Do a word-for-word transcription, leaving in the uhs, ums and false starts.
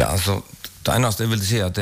Ja, alltså det enaste jag vill säga att